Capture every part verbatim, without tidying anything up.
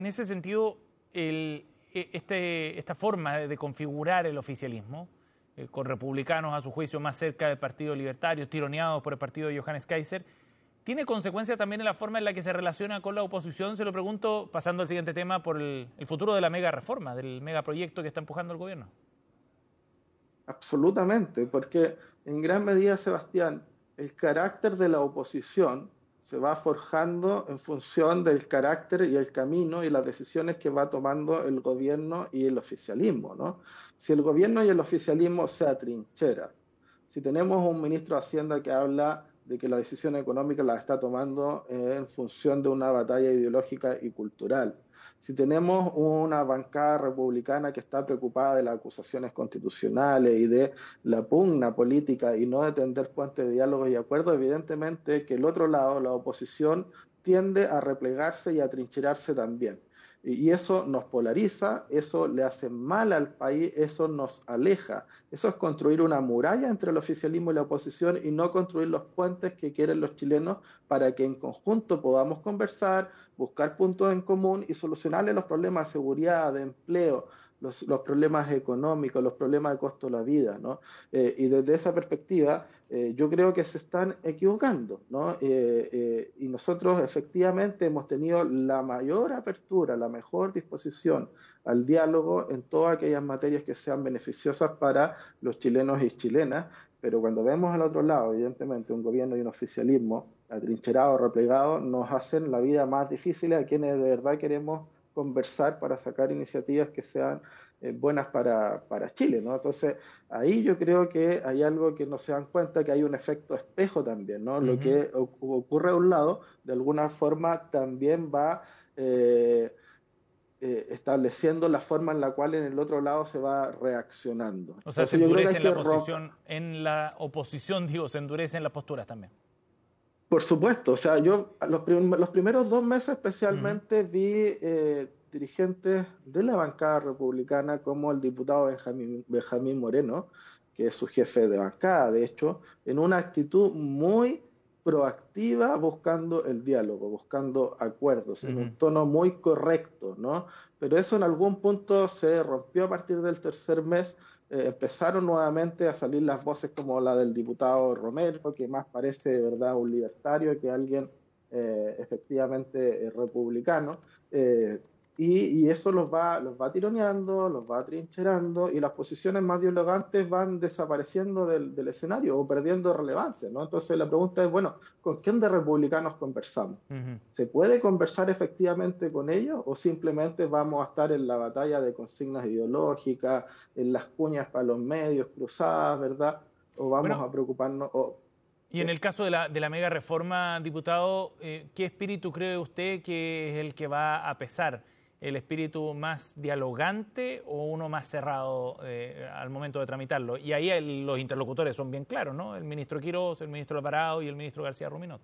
En ese sentido, el, este, esta forma de configurar el oficialismo, eh, con republicanos a su juicio más cerca del Partido Libertario, tironeados por el partido de Johannes Kaiser, ¿tiene consecuencia también en la forma en la que se relaciona con la oposición? Se lo pregunto, pasando al siguiente tema, por el, el futuro de la mega reforma, del megaproyecto que está empujando el gobierno. Absolutamente, porque en gran medida, Sebastián, el carácter de la oposición se va forjando en función del carácter y el camino y las decisiones que va tomando el gobierno y el oficialismo, ¿no? Si el gobierno y el oficialismo se atrincheran, si tenemos un ministro de Hacienda que habla de que la decisión económica la está tomando eh, en función de una batalla ideológica y cultural, si tenemos una bancada republicana que está preocupada de las acusaciones constitucionales y de la pugna política y no de tender puentes de diálogo y acuerdo, evidentemente que el otro lado, la oposición, tiende a replegarse y a trincherarse también. Y eso nos polariza, eso le hace mal al país, eso nos aleja. Eso es construir una muralla entre el oficialismo y la oposición y no construir los puentes que quieren los chilenos para que en conjunto podamos conversar, buscar puntos en común y solucionarle los problemas de seguridad, de empleo, los, los problemas económicos, los problemas de costo de la vida, ¿no? Eh, y desde esa perspectiva, eh, yo creo que se están equivocando, ¿no? Eh, eh, y nosotros efectivamente hemos tenido la mayor apertura, la mejor disposición al diálogo en todas aquellas materias que sean beneficiosas para los chilenos y chilenas, pero cuando vemos al otro lado, evidentemente, un gobierno y un oficialismo atrincherado, replegado, nos hacen la vida más difícil a quienes de verdad queremos conversar para sacar iniciativas que sean eh, buenas para, para Chile, ¿no? Entonces, ahí yo creo que hay algo que no se dan cuenta, que hay un efecto espejo también, ¿no? Uh-huh. Lo que ocurre a un lado, de alguna forma, también va eh, eh, estableciendo la forma en la cual en el otro lado se va reaccionando. O sea, Entonces, se yo endurece creo que en hay la que posición, en la oposición, digo, se endurecen las posturas también. Por supuesto, o sea, yo los, prim los primeros dos meses especialmente uh-huh. vi eh, dirigentes de la bancada republicana como el diputado Benjamín, Benjamín Moreno, que es su jefe de bancada, de hecho, en una actitud muy proactiva buscando el diálogo, buscando acuerdos, uh-huh. en un tono muy correcto, ¿no? Pero eso en algún punto se rompió a partir del tercer mes. Eh, empezaron nuevamente a salir las voces como la del diputado Romero, que más parece, ¿verdad?, un libertario que alguien eh, efectivamente eh, republicano, eh, y, y eso los va, los va tironeando, los va trincherando, y las posiciones más dialogantes van desapareciendo del, del escenario o perdiendo relevancia, ¿no? Entonces la pregunta es, bueno, ¿con quién de republicanos conversamos? Uh-huh. ¿Se puede conversar efectivamente con ellos o simplemente vamos a estar en la batalla de consignas ideológicas, en las cuñas para los medios cruzadas, ¿verdad? ¿O vamos bueno, a preocuparnos? O, y en el caso de la, de la mega reforma, diputado, eh, ¿qué espíritu cree usted que es el que va a pesar? ¿El espíritu más dialogante o uno más cerrado eh, al momento de tramitarlo? Y ahí el, los interlocutores son bien claros, ¿no? El ministro Quiroz, el ministro Alvarado y el ministro García Ruminot.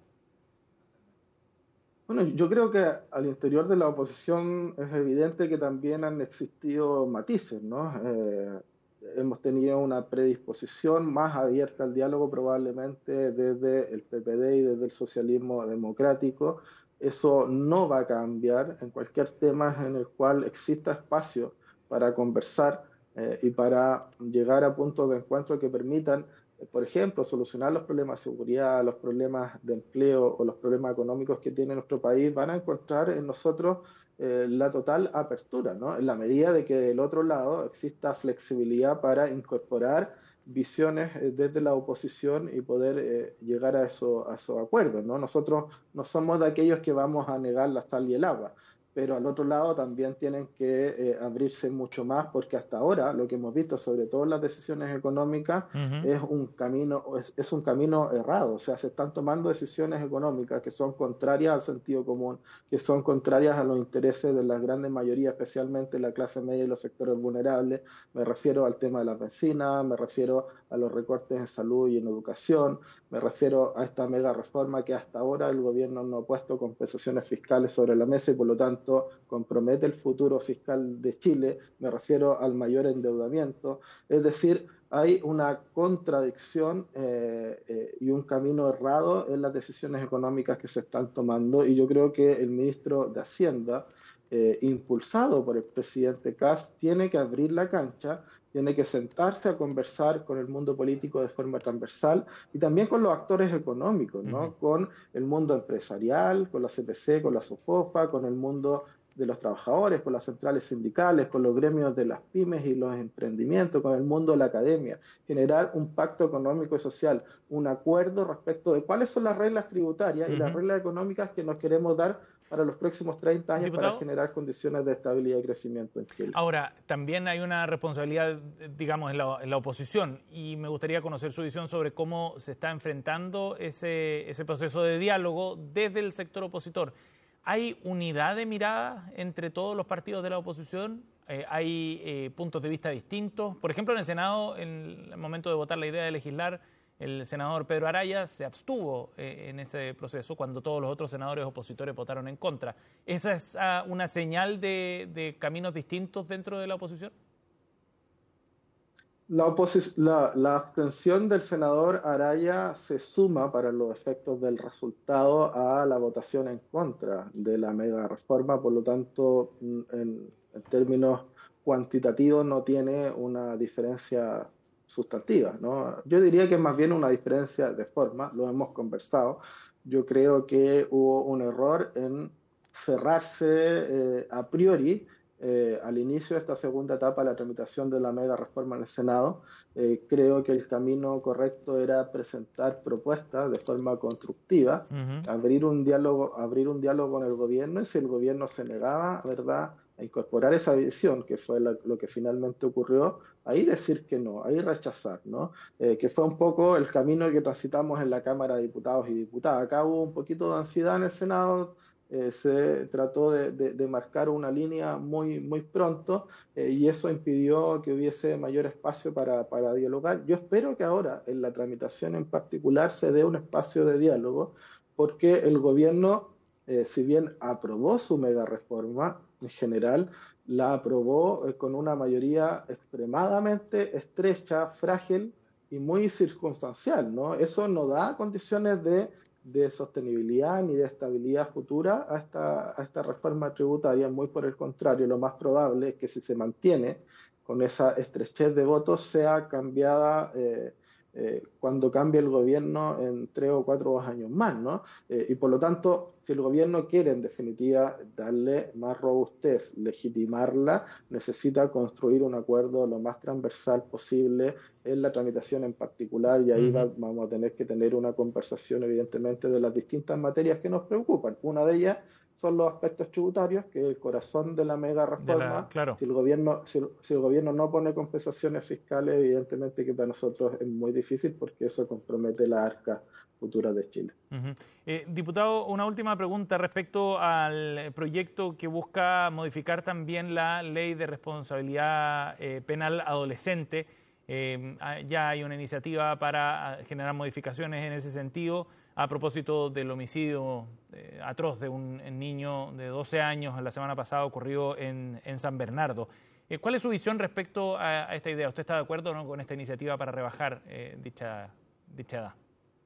Bueno, yo creo que al interior de la oposición es evidente que también han existido matices, ¿no? Eh, hemos tenido una predisposición más abierta al diálogo probablemente desde el P P D y desde el socialismo democrático. Eso no va a cambiar en cualquier tema en el cual exista espacio para conversar eh, y para llegar a puntos de encuentro que permitan, por ejemplo, solucionar los problemas de seguridad, los problemas de empleo o los problemas económicos que tiene nuestro país. Van a encontrar en nosotros eh, la total apertura, ¿no? En la medida de que del otro lado exista flexibilidad para incorporar visiones eh, desde la oposición y poder eh, llegar a, eso, a esos acuerdos, ¿no? Nosotros no somos de aquellos que vamos a negar la sal y el agua, pero al otro lado también tienen que eh, abrirse mucho más, porque hasta ahora lo que hemos visto, sobre todo en las decisiones económicas, uh-huh. es un camino es, es un camino errado. O sea, se están tomando decisiones económicas que son contrarias al sentido común, que son contrarias a los intereses de la gran mayoría, especialmente la clase media y los sectores vulnerables. Me refiero al tema de las bencinas, me refiero a los recortes en salud y en educación, me refiero a esta mega reforma que hasta ahora el gobierno no ha puesto compensaciones fiscales sobre la mesa y por lo tanto compromete el futuro fiscal de Chile. Me refiero al mayor endeudamiento. Es decir, hay una contradicción eh, eh, y un camino errado en las decisiones económicas que se están tomando, y yo creo que el ministro de Hacienda eh, impulsado por el presidente Kast, tiene que abrir la cancha, tiene que sentarse a conversar con el mundo político de forma transversal y también con los actores económicos, ¿no? Uh-huh. Con el mundo empresarial, con la C P C, con la SOFOFA, con el mundo de los trabajadores, con las centrales sindicales, con los gremios de las pymes y los emprendimientos, con el mundo de la academia, generar un pacto económico y social, un acuerdo respecto de cuáles son las reglas tributarias uh-huh. y las reglas económicas que nos queremos dar para los próximos treinta años, ¿diputado?, para generar condiciones de estabilidad y crecimiento en Chile. Ahora, también hay una responsabilidad, digamos, en la, en la oposición, y me gustaría conocer su visión sobre cómo se está enfrentando ese, ese proceso de diálogo desde el sector opositor. ¿Hay unidad de mirada entre todos los partidos de la oposición? Eh, ¿Hay eh, puntos de vista distintos? Por ejemplo, en el Senado, en el momento de votar la idea de legislar, el senador Pedro Araya se abstuvo eh, en ese proceso cuando todos los otros senadores opositores votaron en contra. ¿Esa es uh, una señal de, de caminos distintos dentro de la oposición? La, oposi- la, la abstención del senador Araya se suma para los efectos del resultado a la votación en contra de la mega reforma, por lo tanto, en, en términos cuantitativos no tiene una diferencia sustantiva, ¿no? Yo diría que es más bien una diferencia de forma, lo hemos conversado. Yo creo que hubo un error en cerrarse eh, a priori Eh, al inicio de esta segunda etapa de la tramitación de la mega reforma en el Senado. Eh, creo que el camino correcto era presentar propuestas de forma constructiva, uh-huh. abrir un diálogo, abrir un diálogo con el gobierno, y si el gobierno se negaba, ¿verdad?, a incorporar esa visión, que fue la, lo que finalmente ocurrió, ahí decir que no, ahí rechazar, ¿no? Eh, que fue un poco el camino que transitamos en la Cámara de Diputados y Diputadas. Acá hubo un poquito de ansiedad en el Senado. Eh, se trató de, de, de marcar una línea muy, muy pronto eh, y eso impidió que hubiese mayor espacio para, para dialogar. Yo espero que ahora, en la tramitación en particular, se dé un espacio de diálogo, porque el gobierno, eh, si bien aprobó su mega reforma en general, la aprobó eh, con una mayoría extremadamente estrecha, frágil y muy circunstancial, ¿no? Eso no da condiciones de de sostenibilidad ni de estabilidad futura a esta, a esta reforma tributaria. Muy por el contrario, lo más probable es que si se mantiene con esa estrechez de votos sea cambiada eh, eh, cuando cambie el gobierno en tres o cuatro años más, ¿no? Eh, y por lo tanto, si el gobierno quiere en definitiva darle más robustez, legitimarla, necesita construir un acuerdo lo más transversal posible en la tramitación en particular, y ahí uh-huh. va, vamos a tener que tener una conversación evidentemente de las distintas materias que nos preocupan. Una de ellas son los aspectos tributarios, que es el corazón de la mega reforma. De la, claro. Si el gobierno, si, si el gobierno no pone compensaciones fiscales, evidentemente que para nosotros es muy difícil, porque eso compromete la arca futura de Chile. Uh-huh. eh, diputado, una última pregunta respecto al proyecto que busca modificar también la ley de responsabilidad eh, penal adolescente. Eh, ya hay una iniciativa para generar modificaciones en ese sentido a propósito del homicidio eh, atroz de un niño de doce años la semana pasada ocurrido en, en San Bernardo. Eh, ¿Cuál es su visión respecto a, a esta idea? ¿Usted está de acuerdo, ¿no?, con esta iniciativa para rebajar eh, dicha, dicha edad?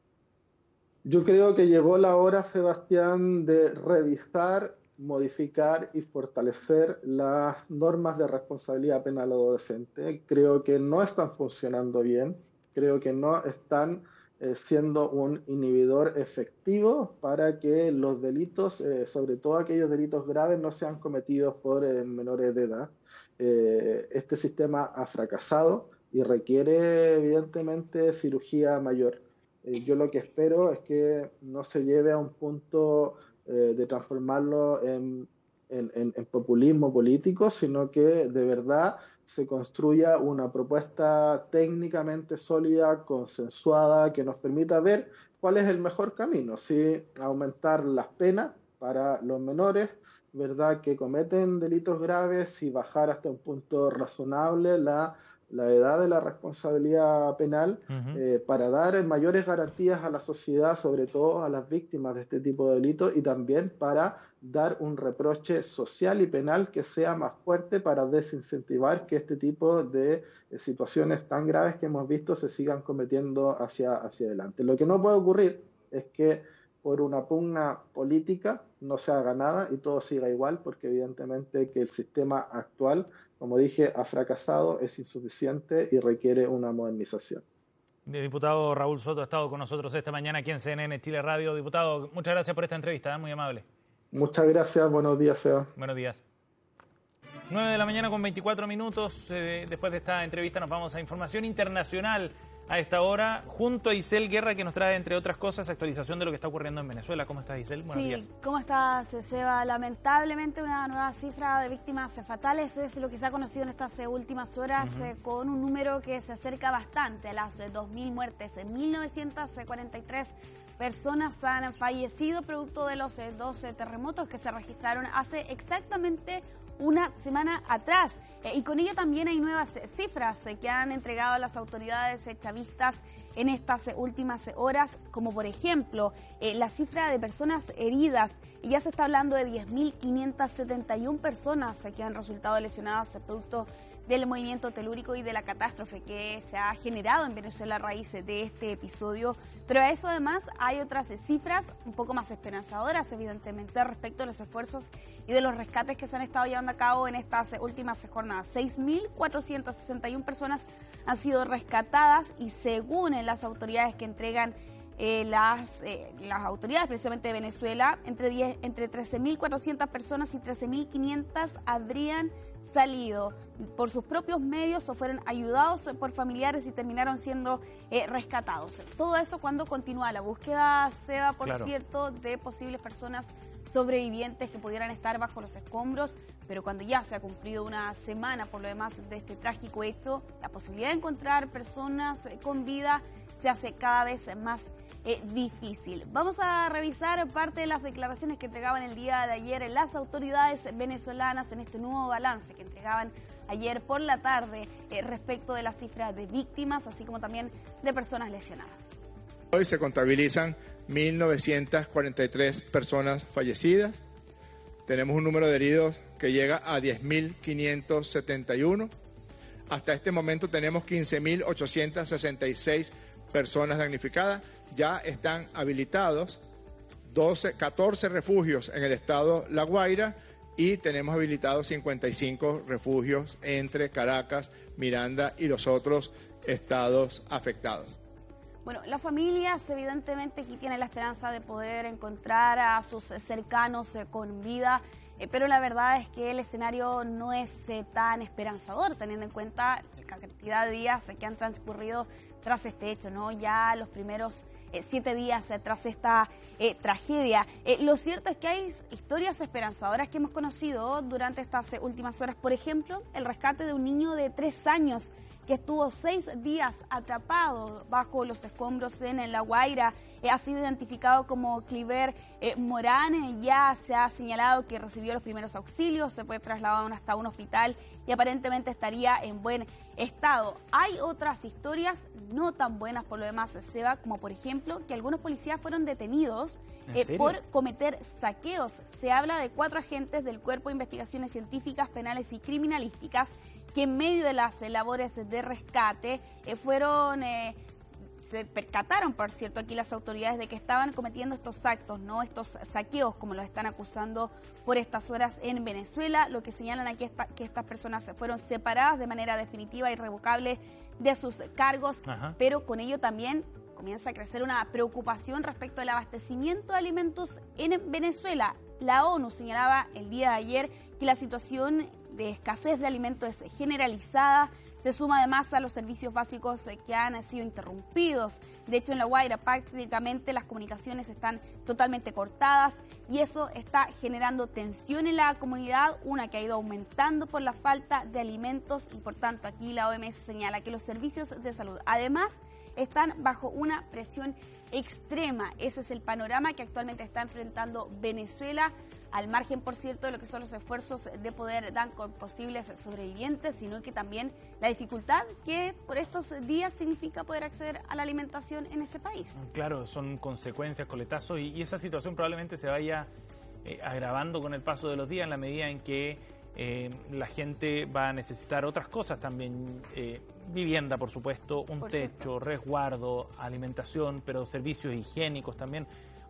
Yo creo que llegó la hora, Sebastián, de revisar, modificar y fortalecer las normas de responsabilidad penal adolescente. Creo que no están funcionando bien, creo que no están eh, siendo un inhibidor efectivo para que los delitos, eh, sobre todo aquellos delitos graves, no sean cometidos por eh, menores de edad. Eh, este sistema ha fracasado y requiere evidentemente cirugía mayor. Eh, yo lo que espero es que no se lleve a un punto eh, de transformarlo en, en, en, en populismo político, sino que de verdad se construya una propuesta técnicamente sólida, consensuada, que nos permita ver cuál es el mejor camino. Si aumentar las penas para los menores, ¿verdad?, que cometen delitos graves, si bajar hasta un punto razonable la la edad de la responsabilidad penal, uh-huh. eh, para dar mayores garantías a la sociedad, sobre todo a las víctimas de este tipo de delitos, y también para dar un reproche social y penal que sea más fuerte para desincentivar que este tipo de eh, situaciones tan graves que hemos visto se sigan cometiendo hacia, hacia adelante. Lo que no puede ocurrir es que por una pugna política no se haga nada y todo siga igual, porque evidentemente que el sistema actual, como dije, ha fracasado, es insuficiente y requiere una modernización. El diputado Raúl Soto ha estado con nosotros esta mañana aquí en C N N Chile Radio. Diputado, muchas gracias por esta entrevista, ¿eh? Muy amable. Muchas gracias, buenos días, Seba. Buenos días. nueve de la mañana con veinticuatro minutos. Eh, después de esta entrevista nos vamos a información internacional a esta hora, junto a Isel Guerra, que nos trae, entre otras cosas, actualización de lo que está ocurriendo en Venezuela. ¿Cómo estás, Isel? Buenos sí, días. ¿Cómo estás, Seba? Lamentablemente una nueva cifra de víctimas fatales es lo que se ha conocido en estas últimas horas, uh-huh. eh, con un número que se acerca bastante a las dos mil muertes. En mil novecientas cuarenta y tres personas han fallecido producto de los eh, dos eh, terremotos que se registraron hace exactamente una semana atrás. Eh, y con ello también hay nuevas eh, cifras eh, que han entregado las autoridades eh, chavistas en estas eh, últimas eh, horas, como por ejemplo eh, la cifra de personas heridas. Y ya se está hablando de diez mil quinientas setenta y una personas eh, que han resultado lesionadas eh, producto del movimiento telúrico y de la catástrofe que se ha generado en Venezuela a raíz de este episodio. Pero a eso además hay otras cifras un poco más esperanzadoras, evidentemente, respecto a los esfuerzos y de los rescates que se han estado llevando a cabo en estas últimas jornadas. seis mil cuatrocientas sesenta y una personas han sido rescatadas y según las autoridades que entregan Eh, las, eh, las autoridades precisamente de Venezuela, entre, diez, entre trece mil cuatrocientas personas y trece mil quinientas habrían salido por sus propios medios o fueron ayudados por familiares y terminaron siendo eh, rescatados. Todo eso cuando continúa la búsqueda, Seba, por claro. cierto, de posibles personas sobrevivientes que pudieran estar bajo los escombros, pero cuando ya se ha cumplido una semana por lo demás de este trágico hecho, la posibilidad de encontrar personas con vida se hace cada vez más Eh, difícil. Vamos a revisar parte de las declaraciones que entregaban el día de ayer las autoridades venezolanas en este nuevo balance que entregaban ayer por la tarde eh, respecto de la cifra de víctimas, así como también de personas lesionadas. Hoy se contabilizan mil novecientas cuarenta y tres personas fallecidas. Tenemos un número de heridos que llega a diez mil quinientos setenta y uno. Hasta este momento tenemos quince mil ochocientas sesenta y seis personas damnificadas. Ya están habilitados doce, catorce refugios en el estado La Guaira y tenemos habilitados cincuenta y cinco refugios entre Caracas, Miranda y los otros estados afectados. Bueno, las familias evidentemente aquí tienen la esperanza de poder encontrar a sus cercanos eh, con vida, eh, pero la verdad es que el escenario no es eh, tan esperanzador, teniendo en cuenta la cantidad de días eh, que han transcurrido tras este hecho, ¿no? Ya los primeros eh, siete días eh, tras esta eh, tragedia. Eh, lo cierto es que hay historias esperanzadoras que hemos conocido durante estas eh, últimas horas. Por ejemplo, el rescate de un niño de tres años que estuvo seis días atrapado bajo los escombros en, en La Guaira. Eh, ha sido identificado como Cliver eh, Morán. Eh, ya se ha señalado que recibió los primeros auxilios, se fue trasladado hasta un hospital y aparentemente estaría en buen estado. Hay otras historias no tan buenas por lo demás, Seba, como por ejemplo que algunos policías fueron detenidos eh, por cometer saqueos. Se habla de cuatro agentes del Cuerpo de Investigaciones Científicas, Penales y Criminalísticas que en medio de las eh, labores de rescate eh, fueron... Eh, se percataron, por cierto, aquí las autoridades de que estaban cometiendo estos actos, no estos saqueos, como los están acusando por estas horas en Venezuela. Lo que señalan aquí es que estas personas fueron separadas de manera definitiva e irrevocable de sus cargos, Ajá. pero con ello también comienza a crecer una preocupación respecto al abastecimiento de alimentos en Venezuela. La ONU señalaba el día de ayer que la situación de escasez de alimentos es generalizada. Se suma además a los servicios básicos que han sido interrumpidos. De hecho, en La Guaira prácticamente las comunicaciones están totalmente cortadas y eso está generando tensión en la comunidad, una que ha ido aumentando por la falta de alimentos y por tanto aquí la O M S señala que los servicios de salud además están bajo una presión extrema. Ese es el panorama que actualmente está enfrentando Venezuela, al margen, por cierto, de lo que son los esfuerzos de poder dar con posibles sobrevivientes, sino que también la dificultad que por estos días significa poder acceder a la alimentación en ese país. Claro, son consecuencias, coletazos, y, y esa situación probablemente se vaya eh, agravando con el paso de los días en la medida en que eh, la gente va a necesitar otras cosas también, eh, vivienda, por supuesto, un por techo, cierto. resguardo, alimentación, pero servicios higiénicos también.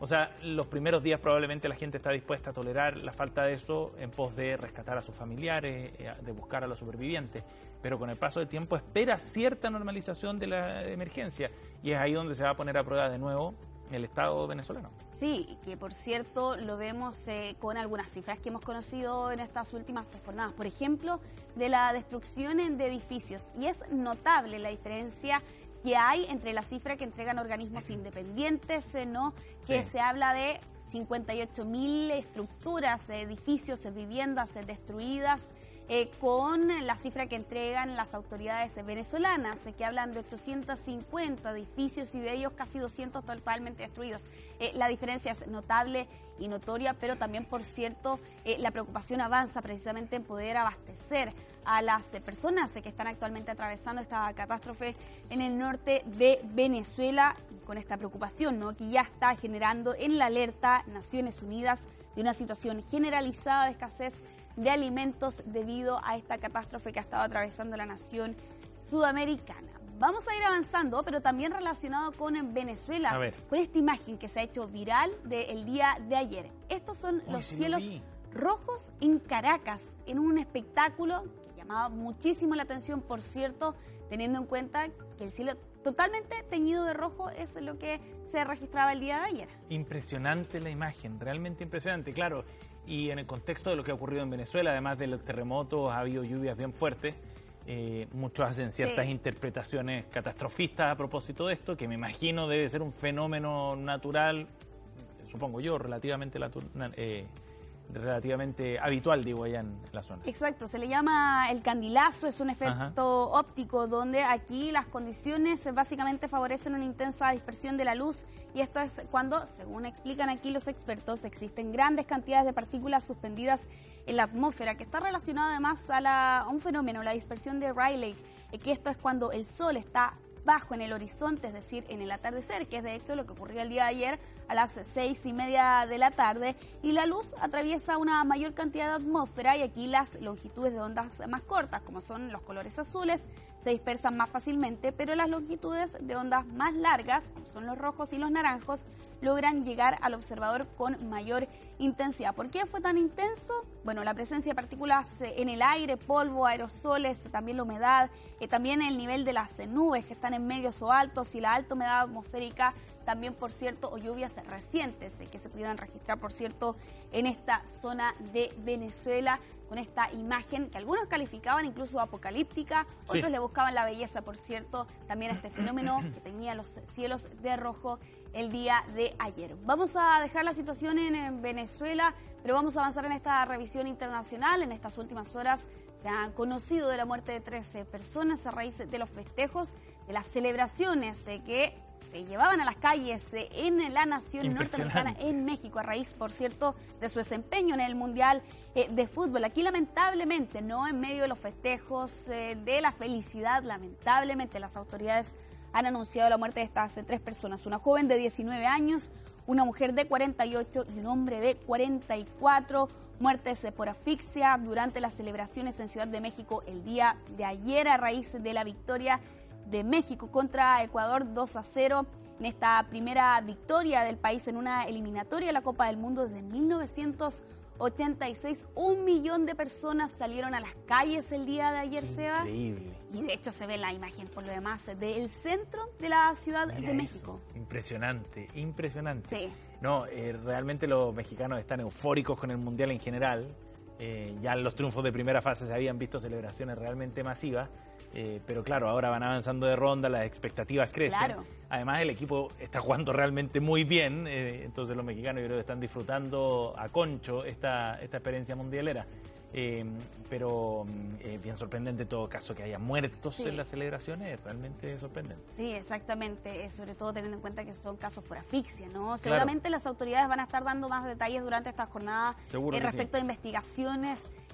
O sea, los primeros días probablemente la gente está dispuesta a tolerar la falta de eso en pos de rescatar a sus familiares, de buscar a los supervivientes. Pero con el paso del tiempo espera cierta normalización de la emergencia. Y es ahí donde se va a poner a prueba de nuevo el Estado venezolano. Sí, que por cierto lo vemos eh, con algunas cifras que hemos conocido en estas últimas jornadas. Por ejemplo, de la destrucción de edificios. Y es notable la diferencia que hay entre la cifra que entregan organismos independientes, eh, ¿no? Que sí. Se habla de cincuenta y ocho mil estructuras, edificios, viviendas eh, destruidas, eh, con la cifra que entregan las autoridades venezolanas, eh, que hablan de ochocientos cincuenta edificios y de ellos casi doscientos totalmente destruidos. Eh, la diferencia es notable y notoria, pero también, por cierto, eh, la preocupación avanza precisamente en poder abastecer a las eh, personas eh, que están actualmente atravesando esta catástrofe en el norte de Venezuela, y con esta preocupación, ¿no?, que ya está generando en la alerta Naciones Unidas de una situación generalizada de escasez de alimentos debido a esta catástrofe que ha estado atravesando la nación sudamericana. Vamos a ir avanzando, pero también relacionado con Venezuela, con esta imagen que se ha hecho viral del día de ayer. Estos son Uy, los sí cielos rojos en Caracas, en un espectáculo que llamaba muchísimo la atención, por cierto, teniendo en cuenta que el cielo totalmente teñido de rojo es lo que se registraba el día de ayer. Impresionante la imagen, realmente impresionante, claro. Y en el contexto de lo que ha ocurrido en Venezuela, además de los terremotos, ha habido lluvias bien fuertes. Eh, muchos hacen ciertas sí. interpretaciones catastrofistas a propósito de esto, que me imagino debe ser un fenómeno natural, supongo yo, relativamente, eh, relativamente habitual, digo, allá en la zona. Exacto, se le llama el candilazo, es un efecto Ajá. óptico donde aquí las condiciones básicamente favorecen una intensa dispersión de la luz, y esto es cuando, según explican aquí los expertos, existen grandes cantidades de partículas suspendidas en la atmósfera, que está relacionado además a, la, a un fenómeno, la dispersión de Rayleigh, que esto es cuando el sol está bajo en el horizonte, es decir, en el atardecer, que es de hecho lo que ocurrió el día de ayer a las seis y media de la tarde, y la luz atraviesa una mayor cantidad de atmósfera, y aquí las longitudes de ondas más cortas, como son los colores azules, se dispersan más fácilmente, pero las longitudes de ondas más largas, como son los rojos y los naranjos, logran llegar al observador con mayor intensidad. ¿Por qué fue tan intenso? Bueno, la presencia de partículas en el aire, polvo, aerosoles, también la humedad, eh, también el nivel de las nubes que están en medios o altos, y la alta humedad atmosférica, también, por cierto, o lluvias recientes eh, que se pudieran registrar, por cierto, en esta zona de Venezuela, con esta imagen que algunos calificaban incluso apocalíptica, otros sí. le buscaban la belleza, por cierto, también a este fenómeno que tenía los cielos de rojo el día de ayer. Vamos a dejar la situación en Venezuela, pero vamos a avanzar en esta revisión internacional. En estas últimas horas se han conocido de la muerte de trece personas a raíz de los festejos, de las celebraciones eh, que se llevaban a las calles eh, en la nación norteamericana, en México, a raíz, por cierto, de su desempeño en el Mundial eh, de Fútbol. Aquí, lamentablemente, no en medio de los festejos, eh, de la felicidad, lamentablemente las autoridades han anunciado la muerte de estas eh, tres personas. Una joven de diecinueve años, una mujer de cuarenta y ocho y un hombre de cuarenta y cuatro. Muertes eh, por asfixia durante las celebraciones en Ciudad de México el día de ayer, a raíz de la victoria de México contra Ecuador dos a cero, en esta primera victoria del país en una eliminatoria de la Copa del Mundo desde mil novecientos ochenta y seis. Un millón de personas salieron a las calles el día de ayer, Seba. Increíble. Y de hecho se ve la imagen, por lo demás, del centro de la Ciudad Mira de México. Eso. Impresionante, impresionante. Sí. No, eh, realmente los mexicanos están eufóricos con el Mundial en general. Eh, ya en los triunfos de primera fase se habían visto celebraciones realmente masivas. Eh, pero claro, ahora van avanzando de ronda, las expectativas crecen. Claro. Además, el equipo está jugando realmente muy bien, eh, entonces los mexicanos yo creo que están disfrutando a concho esta, esta experiencia mundialera. Eh, pero eh, bien sorprendente en todo caso que haya muertos sí. en las celebraciones, es realmente sorprendente. Sí, exactamente, sobre todo teniendo en cuenta que son casos por asfixia, ¿no? Seguramente claro. las autoridades van a estar dando más detalles durante esta jornada eh, respecto sí. a investigaciones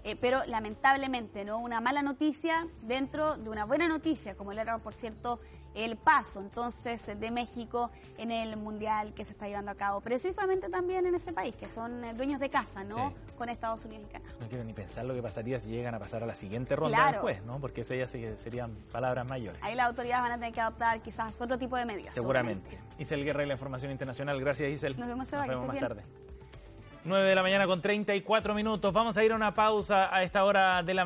eh, pero lamentablemente, ¿no? Una mala noticia dentro de una buena noticia, como era, por cierto, el paso entonces de México en el Mundial que se está llevando a cabo, precisamente también en ese país, que son dueños de casa, ¿no? Sí. Con Estados Unidos y Canadá. No quiero ni pensar lo que pasaría si llegan a pasar a la siguiente ronda claro. después, ¿no? Porque esas ya serían palabras mayores. Ahí las autoridades van a tener que adoptar quizás otro tipo de medidas. Seguramente. seguramente. Isel Guerra y la Información Internacional. Gracias, Isel. Nos vemos, Seba, Nos vemos más bien. tarde. nueve de la mañana con treinta y cuatro minutos. Vamos a ir a una pausa a esta hora de la